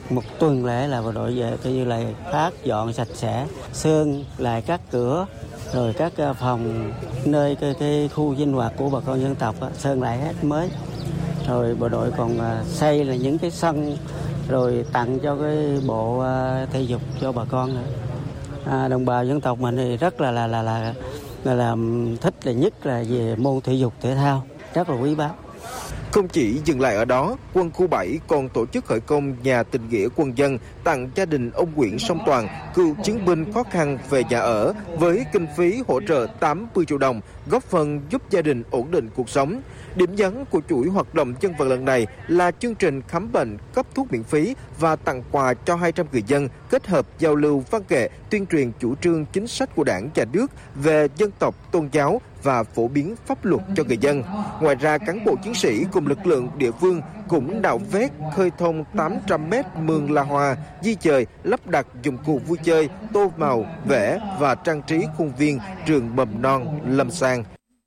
một tuần lễ là bộ đội về coi như là phát dọn sạch sẽ, sơn lại các cửa, rồi các phòng nơi cái khu sinh hoạt của bà con dân tộc sơn lại hết mới. Rồi bộ đội còn xây là những cái sân rồi tặng cho cái bộ thể dục cho bà con nữa. Đồng bào dân tộc mình thì rất là thích là nhất là về môn thể dục thể thao, rất là quý báu. Không chỉ dừng lại ở đó, quân khu 7 còn tổ chức khởi công nhà tình nghĩa quân dân tặng gia đình ông Nguyễn Song Toàn, cựu chiến binh khó khăn về nhà ở với kinh phí hỗ trợ 80 triệu đồng, góp phần giúp gia đình ổn định cuộc sống. Điểm nhấn của chuỗi hoạt động dân vận lần này là chương trình khám bệnh, cấp thuốc miễn phí và tặng quà cho 200 người dân, kết hợp giao lưu văn nghệ, tuyên truyền chủ trương chính sách của Đảng và nước về dân tộc, tôn giáo và phổ biến pháp luật cho người dân. Ngoài ra, cán bộ chiến sĩ cùng lực lượng địa phương cũng nạo vét, khơi thông 800 mét mương La Hoa, di dời, lắp đặt dụng cụ vui chơi, tô màu, vẽ và trang trí khuôn viên trường mầm non Lâm Sang.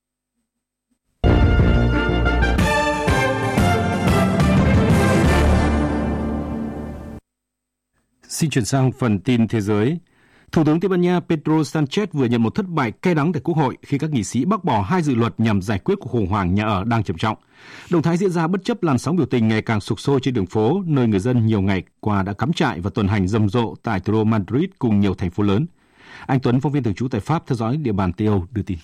Xin chuyển sang phần tin thế giới. Thủ tướng Tây Ban Nha Pedro Sánchez vừa nhận một thất bại cay đắng tại Quốc hội khi các nghị sĩ bác bỏ 2 dự luật nhằm giải quyết cuộc khủng hoảng nhà ở đang trầm trọng. Động thái diễn ra bất chấp làn sóng biểu tình ngày càng sục sôi trên đường phố, nơi người dân nhiều ngày qua đã cắm trại và tuần hành rầm rộ tại thủ đô Madrid cùng nhiều thành phố lớn. Anh Tuấn, phóng viên thường trú tại Pháp, theo dõi địa bàn Tây Âu đưa tin.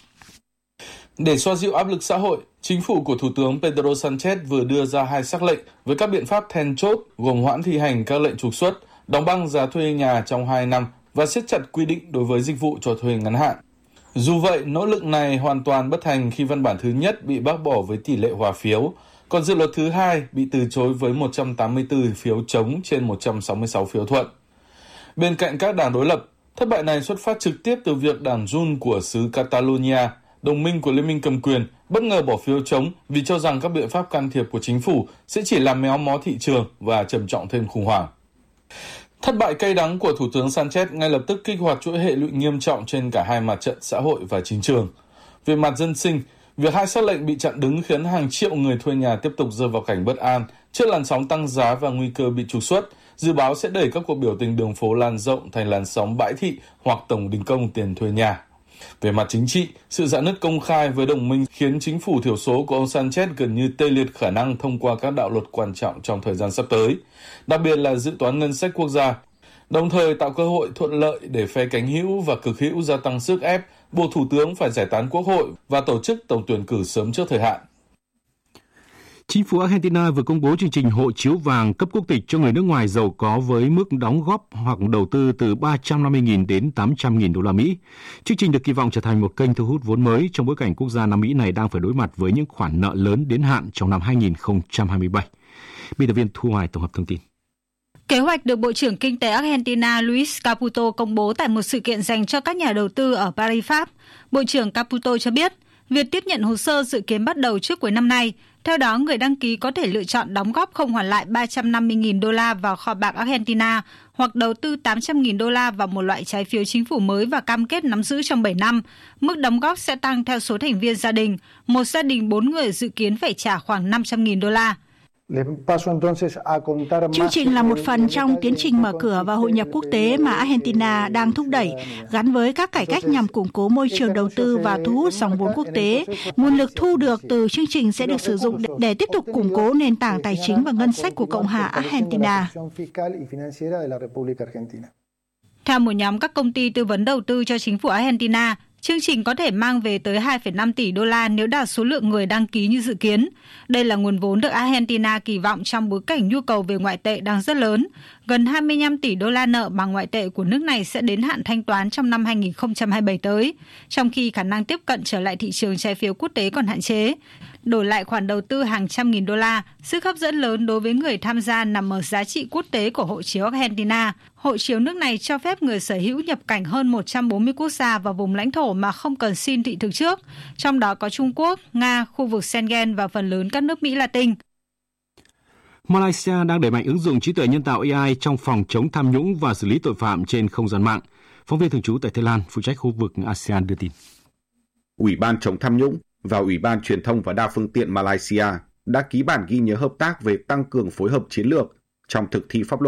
Để xoa dịu áp lực xã hội, chính phủ của Thủ tướng Pedro Sánchez vừa đưa ra 2 sắc lệnh với các biện pháp then chốt gồm hoãn thi hành các lệnh trục xuất, đóng băng giá thuê nhà trong 2 năm và siết chặt quy định đối với dịch vụ cho thuê ngắn hạn. Dù vậy, nỗ lực này hoàn toàn bất thành khi văn bản thứ nhất bị bác bỏ với tỷ lệ hòa phiếu, còn dự luật thứ 2 bị từ chối với 184 phiếu chống trên 166 phiếu thuận. Bên cạnh các đảng đối lập, thất bại này xuất phát trực tiếp từ việc đảng Junts của xứ Catalonia, đồng minh của Liên minh cầm quyền, bất ngờ bỏ phiếu chống vì cho rằng các biện pháp can thiệp của chính phủ sẽ chỉ làm méo mó thị trường và trầm trọng thêm khủng hoảng. Thất bại cay đắng của Thủ tướng Sánchez ngay lập tức kích hoạt chuỗi hệ lụy nghiêm trọng trên cả hai mặt trận xã hội và chính trường. Về mặt dân sinh, việc 2 sắc lệnh bị chặn đứng khiến hàng triệu người thuê nhà tiếp tục rơi vào cảnh bất an trước làn sóng tăng giá và nguy cơ bị trục xuất, dự báo sẽ đẩy các cuộc biểu tình đường phố lan rộng thành làn sóng bãi thị hoặc tổng đình công tiền thuê nhà. Về mặt chính trị, sự rạn nứt công khai với đồng minh khiến chính phủ thiểu số của ông Sánchez gần như tê liệt khả năng thông qua các đạo luật quan trọng trong thời gian sắp tới, đặc biệt là dự toán ngân sách quốc gia, đồng thời tạo cơ hội thuận lợi để phe cánh hữu và cực hữu gia tăng sức ép, buộc Thủ tướng phải giải tán Quốc hội và tổ chức tổng tuyển cử sớm trước thời hạn. Chính phủ Argentina vừa công bố chương trình hộ chiếu vàng cấp quốc tịch cho người nước ngoài giàu có với mức đóng góp hoặc đầu tư từ 350.000 đến 800.000 đô la Mỹ. Chương trình được kỳ vọng trở thành một kênh thu hút vốn mới trong bối cảnh quốc gia Nam Mỹ này đang phải đối mặt với những khoản nợ lớn đến hạn trong năm 2027. Biên tập viên Thu Hoài tổng hợp thông tin. Kế hoạch được Bộ trưởng Kinh tế Argentina Luis Caputo công bố tại một sự kiện dành cho các nhà đầu tư ở Paris, Pháp. Bộ trưởng Caputo cho biết, việc tiếp nhận hồ sơ dự kiến bắt đầu trước cuối năm nay. Theo đó, người đăng ký có thể lựa chọn đóng góp không hoàn lại 350.000 đô la vào kho bạc Argentina hoặc đầu tư 800.000 đô la vào một loại trái phiếu chính phủ mới và cam kết nắm giữ trong 7 năm. Mức đóng góp sẽ tăng theo số thành viên gia đình. Một gia đình 4 người dự kiến phải trả khoảng 500.000 đô la. Chương trình là một phần trong tiến trình mở cửa và hội nhập quốc tế mà Argentina đang thúc đẩy, gắn với các cải cách nhằm củng cố môi trường đầu tư và thu hút dòng vốn quốc tế. Nguồn lực thu được từ chương trình sẽ được sử dụng để tiếp tục củng cố nền tảng tài chính và ngân sách của Cộng hòa Argentina. Theo một nhóm các công ty tư vấn đầu tư cho chính phủ Argentina, chương trình có thể mang về tới 2,5 tỷ đô la nếu đạt số lượng người đăng ký như dự kiến. Đây là nguồn vốn được Argentina kỳ vọng trong bối cảnh nhu cầu về ngoại tệ đang rất lớn. Gần 25 tỷ đô la nợ bằng ngoại tệ của nước này sẽ đến hạn thanh toán trong năm 2027 tới, trong khi khả năng tiếp cận trở lại thị trường trái phiếu quốc tế còn hạn chế. Đổi lại khoản đầu tư hàng trăm nghìn đô la, sức hấp dẫn lớn đối với người tham gia nằm ở giá trị quốc tế của hộ chiếu Argentina. Hộ chiếu nước này cho phép người sở hữu nhập cảnh hơn 140 quốc gia và vùng lãnh thổ mà không cần xin thị thực trước, trong đó có Trung Quốc, Nga, khu vực Schengen và phần lớn các nước Mỹ Latin. Malaysia đang đẩy mạnh ứng dụng trí tuệ nhân tạo AI trong phòng chống tham nhũng và xử lý tội phạm trên không gian mạng. Phóng viên thường trú tại Thái Lan, phụ trách khu vực ASEAN đưa tin. Ủy ban chống tham nhũng và Ủy ban Truyền thông và Đa phương tiện Malaysia đã ký bản ghi nhớ hợp tác về tăng cường phối hợp chiến lược trong thực thi pháp luật